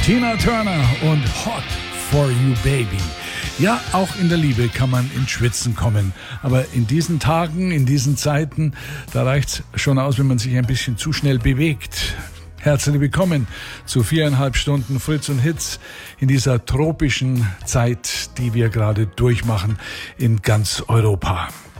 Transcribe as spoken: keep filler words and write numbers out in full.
Tina Turner und Hot for You Baby. Ja, auch in der Liebe kann man ins Schwitzen kommen. Aber in diesen Tagen, in diesen Zeiten, da reicht's schon aus, wenn man sich ein bisschen zu schnell bewegt. Herzlich willkommen zu viereinhalb Stunden Fritz und Hits in dieser tropischen Zeit, die wir gerade durchmachen in ganz Europa.